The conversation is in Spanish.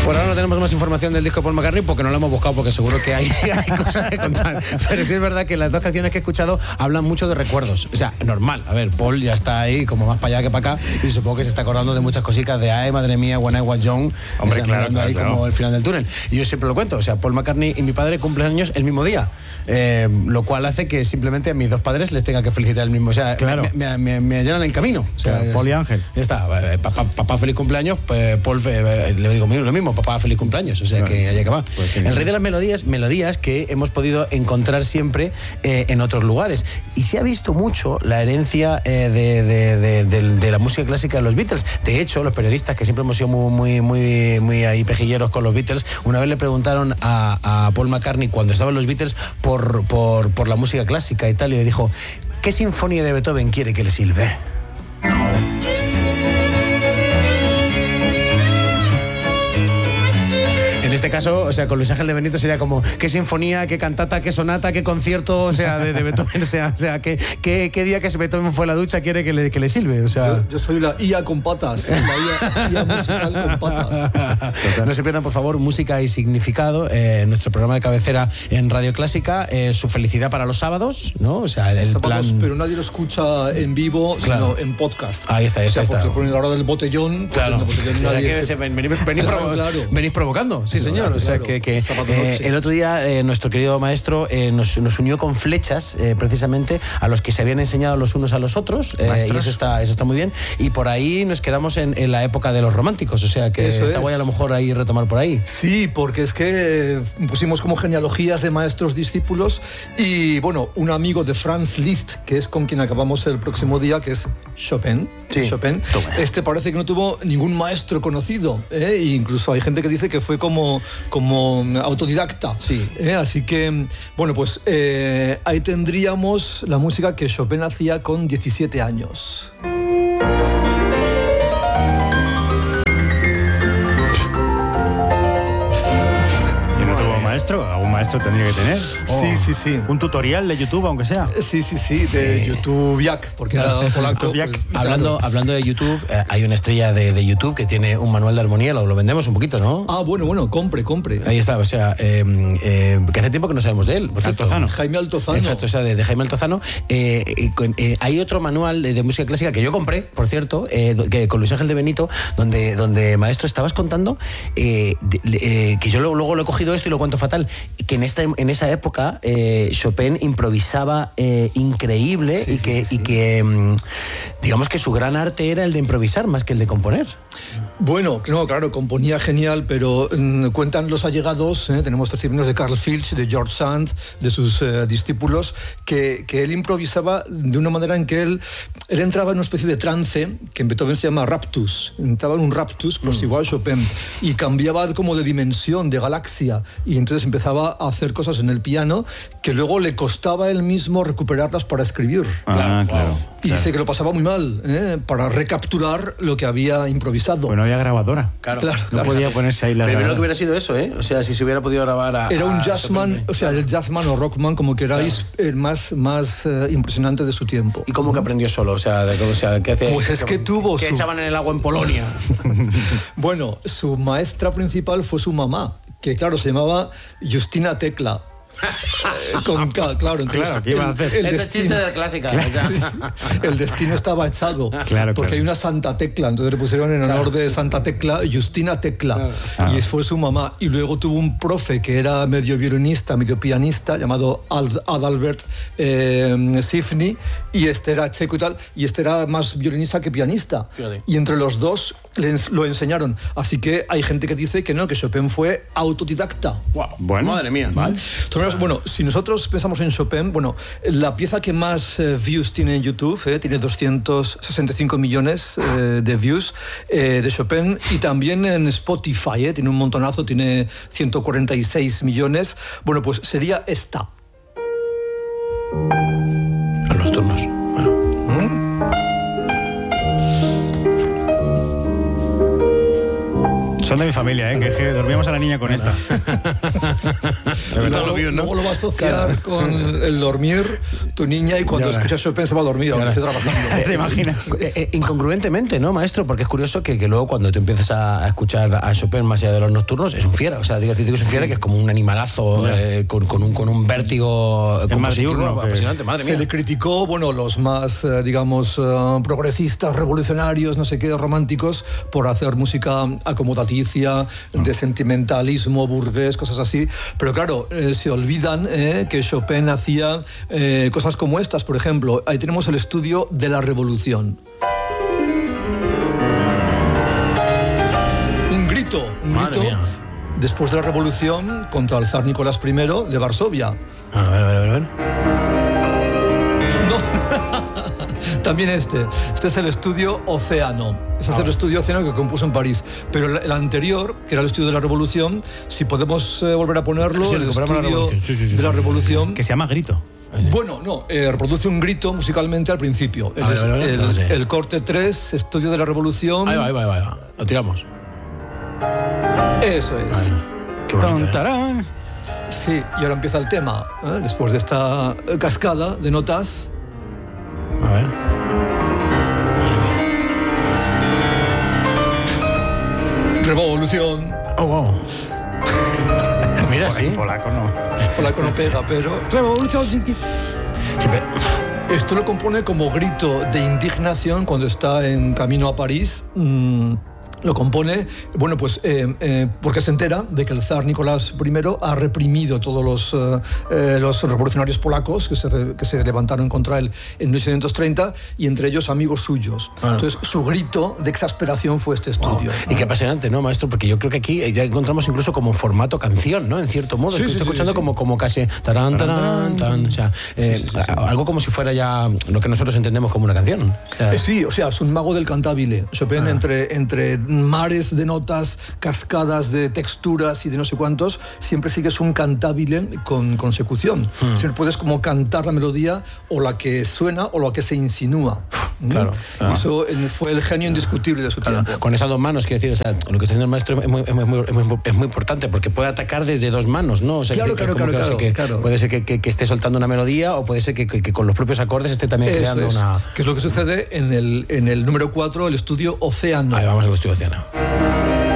Por ahora no tenemos más información del disco de Paul McCartney porque no lo hemos buscado, porque seguro que hay cosas que contar. Pero sí es verdad que las dos canciones que he escuchado hablan mucho de recuerdos. O sea, normal. A ver, Paul ya está ahí como más para allá que para acá y supongo que se está acordando de muchas cositas de ay, madre mía, When I Was Young. Hombre, claro, ahí como el final del túnel. Y yo siempre lo cuento. O sea, Paul McCartney y mi padre cumplen años el mismo día. Lo cual hace que simplemente a mis dos padres les tenga que felicitar el mismo. O sea, claro. me allanan el camino. O sea, Paul y Ángel. Ya está. Papá feliz cumpleaños. Pues Paul, le digo lo mismo. Papá feliz cumpleaños. O sea, claro, que allá que va. Pues sí, el rey de las melodías que hemos podido encontrar siempre en otros lugares. Y se ha visto mucho la herencia de la música clásica de los Beatles. De hecho, los periodistas, que siempre hemos sido muy ahí pejilleros con los Beatles, una vez le preguntaron a Paul McCartney, cuando estaban los Beatles, por la música clásica y tal, y le dijo: ¿qué sinfonía de Beethoven quiere que le silbe? En este caso, o sea, con Luis Ángel de Benito sería como qué sinfonía, qué cantata, qué sonata, qué concierto, o sea, de Beethoven, o sea, qué día que Beethoven fue a la ducha quiere que le silbe, o sea. Yo soy la IA con patas, la IA musical con patas. No se pierdan, por favor, Música y Significado, nuestro programa de cabecera en Radio Clásica, su felicidad para los sábados, ¿no? O sea, el sábados, plan... pero nadie lo escucha en vivo, claro, sino en podcast. Ahí está, porque ponen la hora del botellón, pues claro. En el botellón nadie venís provocando, sí, señor. Claro, o sea, que el otro día nuestro querido maestro nos unió con flechas, precisamente, a los que se habían enseñado los unos a los otros, y eso está muy bien. Y por ahí nos quedamos en la época de los románticos, o sea, que está guay a lo mejor ahí retomar por ahí. Sí, porque es que pusimos como genealogías de maestros discípulos y, bueno, un amigo de Franz Liszt, que es con quien acabamos el próximo día, que es Chopin. Sí. Chopin. Parece que no tuvo ningún maestro conocido, e incluso hay gente que dice que fue como autodidacta. Sí. Así que, bueno, pues ahí tendríamos la música que Chopin hacía con 17 años. Algún maestro tendría que tener. Sí. Un tutorial de YouTube, aunque sea. Sí, de YouTube Yak, porque era polaco. Pues, hablando de YouTube, hay una estrella de YouTube que tiene un manual de armonía, lo vendemos un poquito, ¿no? Ah, bueno, compre. Ahí está, o sea, que hace tiempo que no sabemos de él. Altozano. Jaime Altozano. Exacto, o sea, de Jaime Altozano. Hay otro manual de música clásica que yo compré, por cierto, con Luis Ángel de Benito, donde, maestro, estabas contando que yo luego lo he cogido esto y lo cuento fatal, que en esa época Chopin improvisaba increíble y que digamos que su gran arte era el de improvisar más que el de componer. Bueno, no, claro, componía genial, pero cuentan los allegados, tenemos testimonios de Carl Filch, de George Sand, de sus discípulos, que él improvisaba de una manera en que él entraba en una especie de trance, que en Beethoven se llama raptus, entraba en un raptus, pues igual Chopin, y cambiaba como de dimensión, de galaxia, y entonces empezaba a hacer cosas en el piano que luego le costaba él mismo recuperarlas para escribir. Claro. Y dice que lo pasaba muy mal, para recapturar lo que había improvisado. Pues no había grabadora. Claro. No podía ponerse ahí la Primero grabadora. lo que hubiera sido eso, O sea, si se hubiera podido grabar Era un jazzman, o sea, el jazzman o rockman, como queráis, el más impresionante de su tiempo. ¿Y cómo que aprendió solo? O sea, ¿qué hacía? Pues es que tuvo ¿Qué echaban en el agua en Polonia? Bueno, su maestra principal fue su mamá, que claro, se llamaba Justina Tecla. Con K, claro. Entonces, claro, ¿qué iba a hacer? Este es chiste de clásica. Claro. El destino estaba echado. Porque hay una Santa Tecla, entonces le pusieron en honor de Santa Tecla, Justina Tecla. Y fue su mamá. Y luego tuvo un profe que era medio violinista, medio pianista, llamado Adalbert Sifny, y este era checo y tal, y este era más violinista que pianista. Y entre los dos lo enseñaron. Así que hay gente que dice que no, que Chopin fue autodidacta. Wow. Bueno, madre mía. ¿Vale? Bueno, si nosotros pensamos en Chopin, bueno, la pieza que más views tiene en YouTube, tiene 265 millones de views de Chopin, y también en Spotify, tiene un montonazo, tiene 146 millones. Bueno, pues sería esta. A los turnos. Son de mi familia, que dormíamos a la niña con esta. Luego lo va a asociar con el dormir tu niña y cuando escucha Chopin se va a dormir, aunque esté trabajando. ¿Te imaginas? Incongruentemente, ¿no, maestro? Porque es curioso que luego cuando tú empiezas a escuchar a Chopin más allá de los nocturnos, es un fiera. O sea, digo que es un fiera que es como un animalazo con un vértigo compositivo apasionante. Madre mía. Se le criticó, bueno, los más, digamos, progresistas, revolucionarios, no sé qué, románticos, por hacer música acomodaticia, de sentimentalismo burgués, cosas así. Pero claro, se olvidan que Chopin hacía cosas como estas, por ejemplo. Ahí tenemos el estudio de la Revolución. Un grito después de la Revolución contra el zar Nicolás I de Varsovia. A ver. No. También este es el estudio Océano. Ese es el estudio Océano que compuso en París. Pero el anterior, que era el estudio de la Revolución, si podemos volver a volver a ponerlo, el estudio de la Revolución. Que se llama Grito. Bueno, no, reproduce un grito musicalmente al principio. El corte 3, estudio de la Revolución. Ahí va. Lo tiramos. Eso es. Qué bonito, Tarán. Sí, y ahora empieza el tema, después de esta cascada de notas. A ver. Revolución. Oh, wow. Mira, sí. Polaco no. Polaco no pega, pero... Revolución. Esto lo compone como grito de indignación cuando está en camino a París. Lo compone, bueno, pues porque se entera de que el zar Nicolás I ha reprimido todos los revolucionarios polacos que se levantaron contra él en 1830 y entre ellos amigos suyos. Bueno. Entonces, su grito de exasperación fue este estudio. Wow. Y qué apasionante, ¿no, maestro? Porque yo creo que aquí ya encontramos incluso como formato canción, ¿no? En cierto modo. Sí, estoy escuchando como casi tarán, tarán, tan, o sea, algo como si fuera ya lo que nosotros entendemos como una canción. O sea, sí, o sea, es un mago del cantabile. Chopin entre mares de notas, cascadas de texturas y de no sé cuántos, siempre sigues un cantabile con consecución. Siempre puedes como cantar la melodía o la que suena o la que se insinúa. Claro. Eso fue el genio indiscutible de su tiempo. Con esas dos manos, quiero decir, o sea, lo que está haciendo el maestro es muy importante porque puede atacar desde dos manos, ¿no? O sea, claro. Puede ser que esté soltando una melodía o puede ser que con los propios acordes esté también creando una... Que es lo que sucede en el número 4, el estudio Océano. Ahí vamos al estudio Océano.